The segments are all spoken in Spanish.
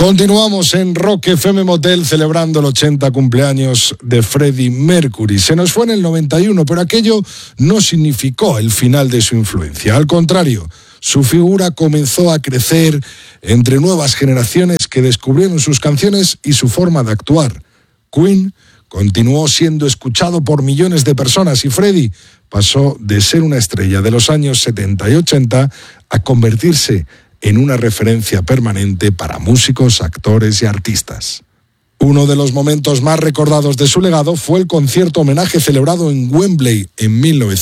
Continuamos en Rock FM Motel celebrando el 80 cumpleaños de Freddie Mercury. Se nos fue en el 91, pero aquello no significó el final de su influencia. Al contrario, su figura comenzó a crecer entre nuevas generaciones que descubrieron sus canciones y su forma de actuar. Queen continuó siendo escuchado por millones de personas y Freddie pasó de ser una estrella de los años 70 y 80 a convertirse en una referencia permanente para músicos, actores y artistas. Uno de los momentos más recordados de su legado fue el concierto homenaje celebrado en Wembley en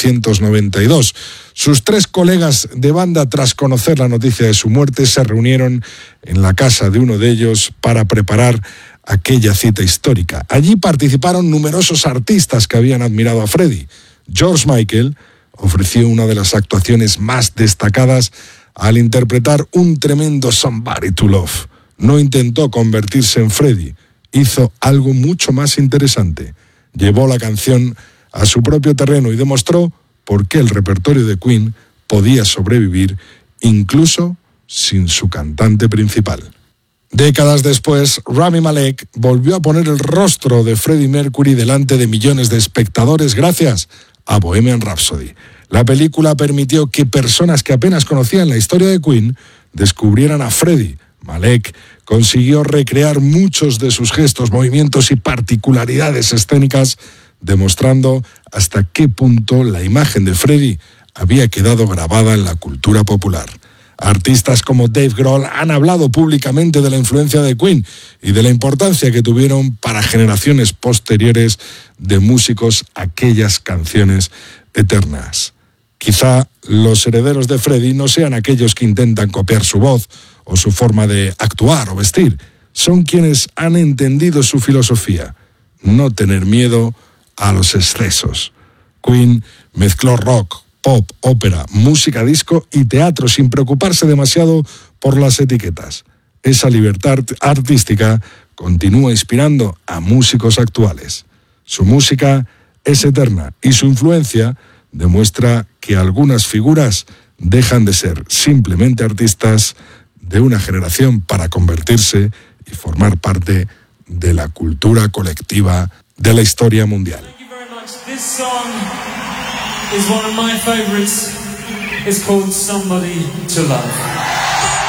1992. Sus 3 colegas de banda, tras conocer la noticia de su muerte, se reunieron en la casa de uno de ellos para preparar aquella cita histórica. Allí participaron numerosos artistas que habían admirado a Freddie. George Michael ofreció una de las actuaciones más destacadas al interpretar un tremendo Somebody to Love. No intentó convertirse en Freddie, hizo algo mucho más interesante. Llevó la canción a su propio terreno y demostró por qué el repertorio de Queen podía sobrevivir incluso sin su cantante principal. Décadas después, Rami Malek volvió a poner el rostro de Freddie Mercury delante de millones de espectadores gracias a Bohemian Rhapsody. La película permitió que personas que apenas conocían la historia de Queen descubrieran a Freddie. Malek consiguió recrear muchos de sus gestos, movimientos y particularidades escénicas, demostrando hasta qué punto la imagen de Freddie había quedado grabada en la cultura popular. Artistas como Dave Grohl han hablado públicamente de la influencia de Queen y de la importancia que tuvieron para generaciones posteriores de músicos aquellas canciones eternas. Quizá los herederos de Freddie no sean aquellos que intentan copiar su voz o su forma de actuar o vestir. Son quienes han entendido su filosofía: no tener miedo a los excesos. Queen mezcló rock, pop, ópera, música disco y teatro sin preocuparse demasiado por las etiquetas. Esa libertad artística continúa inspirando a músicos actuales. Su música es eterna y su influencia demuestra que algunas figuras dejan de ser simplemente artistas de una generación para convertirse y formar parte de la cultura colectiva de la historia mundial. This song is one of my favorites. It's called Somebody to Love.